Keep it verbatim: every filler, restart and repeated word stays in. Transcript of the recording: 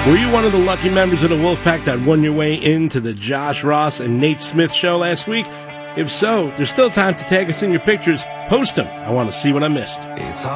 Were you one of the lucky members of the Wolfpack that won your way into the Josh Ross and Nate Smith show last week? If so, there's still time to tag us in your pictures. Post them. I want to see what I missed. It's